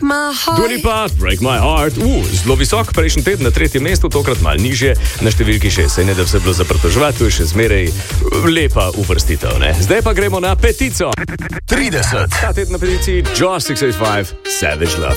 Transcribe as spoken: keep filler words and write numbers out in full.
my heart. Dua Lipa, Break My Heart. Uh, zelo visok, prejšnji teden na tretjem mestu, tokrat malo nižje, na številki šest. Se ne da vse bilo za pritoževati, to je še zmeraj lepa uvrstitev, ne? Zdaj pa gremo na petico. trideset. Ta teden na peticiji Jaws šeststo osemdesiat pet, Savage Love.